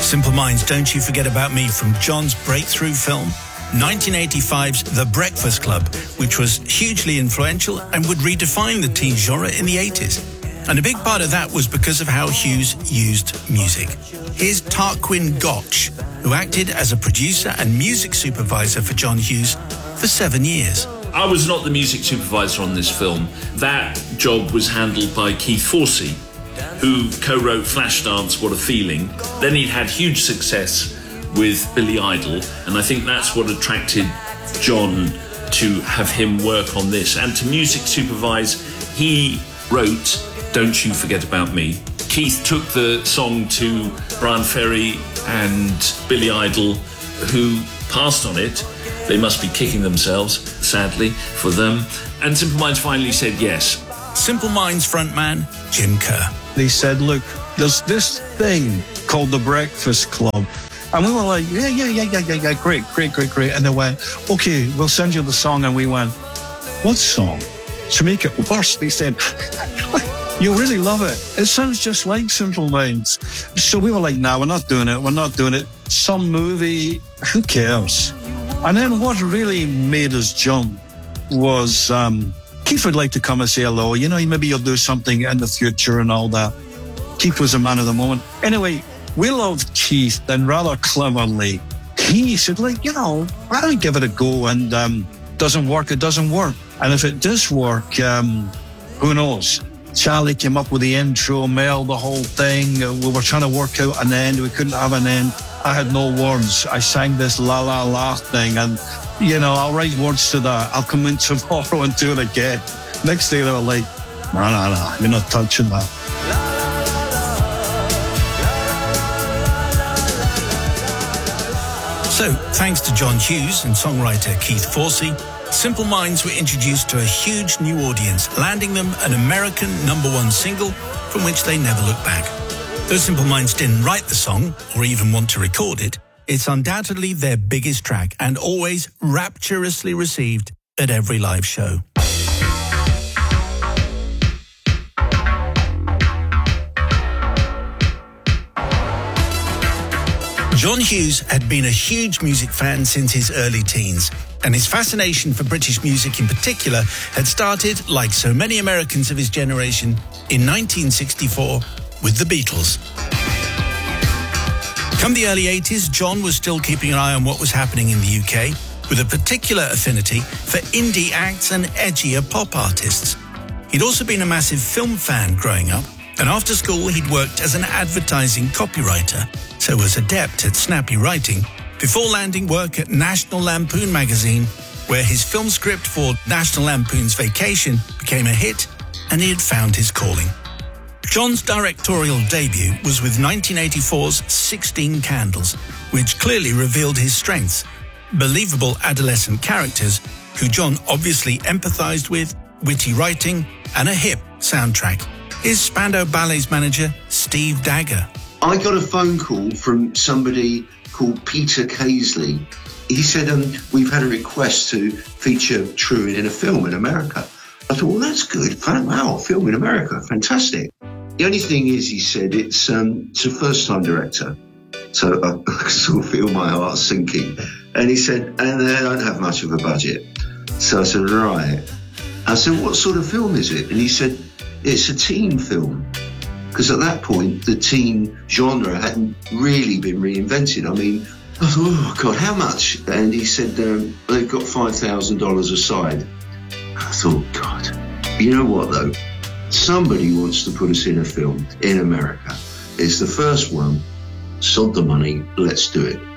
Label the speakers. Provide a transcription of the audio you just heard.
Speaker 1: Simple Minds' Don't You Forget About Me from John's breakthrough film, 1985's The Breakfast Club, which was hugely influential and would redefine the teen genre in the 80s. And a big part of that was because of how Hughes used music. Here's Tarquin Gotch, who acted as a producer and music supervisor for John Hughes for 7 years.
Speaker 2: I was not the music supervisor on this film. That job was handled by Keith Forsey, who co-wrote Flashdance, What a Feeling. Then he'd had huge success with Billy Idol, and I think that's what attracted John to have him work on this. And to music supervise, he wrote Don't You Forget About Me. Keith took the song to Brian Ferry and Billy Idol, who passed on it. They must be kicking themselves, sadly, for them. And Simple Minds finally said yes.
Speaker 1: Simple Minds frontman Jim Kerr.
Speaker 3: They said, look, there's this thing called The Breakfast Club. And we were like, yeah, great. And they went, okay, we'll send you the song. And we went, what song? To make it worse, they said, you'll really love it. It sounds just like Simple Minds. So we were like, nah, we're not doing it. Some movie, who cares? And then what really made us jump was Keith would like to come and say hello. You know, maybe you'll do something in the future and all that. Keith was a man of the moment. Anyway, we loved Keith, and rather cleverly, he said, like, you know, why don't we give it a go? And doesn't work, it doesn't work. And if it does work, who knows? Charlie came up with the intro, Mel, the whole thing. We were trying to work out an end. We couldn't have an end. I had no words. I sang this la la la thing, and you know, I'll write words to that. I'll come in tomorrow and do it again. Next day they were like, no, you're not touching that.
Speaker 1: So, thanks to John Hughes and songwriter Keith Forsey, Simple Minds were introduced to a huge new audience, landing them an American #1 single from which they never looked back. Though Simple Minds didn't write the song or even want to record it, it's undoubtedly their biggest track and always rapturously received at every live show. John Hughes had been a huge music fan since his early teens, and his fascination for British music in particular had started, like so many Americans of his generation, in 1964 with the Beatles. Come the early 80s, John was still keeping an eye on what was happening in the UK, with a particular affinity for indie acts and edgier pop artists. He'd also been a massive film fan growing up, and after school he'd worked as an advertising copywriter, so was adept at snappy writing, before landing work at National Lampoon magazine, where his film script for National Lampoon's Vacation became a hit, and he had found his calling. John's directorial debut was with 1984's 16 Candles, which clearly revealed his strengths. Believable adolescent characters who John obviously empathized with, witty writing, and a hip soundtrack. Here's Spandau Ballet's manager, Steve Dagger.
Speaker 4: I got a phone call from somebody called Peter Casely. He said, we've had a request to feature Truman in a film in America. I thought, well, that's good. Wow, film in America, fantastic. The only thing is, he said, it's a first-time director. So I could sort of feel my heart sinking. And he said, and they don't have much of a budget. So I said, right. I said, what sort of film is it? And he said, it's a teen film. Because at that point, the teen genre hadn't really been reinvented. I mean, I thought, oh, God, how much? And he said, they've got $5,000 aside. I thought, God, you know what, though? Somebody wants to put us in a film in America. It's the first one. Sod the money. Let's do it.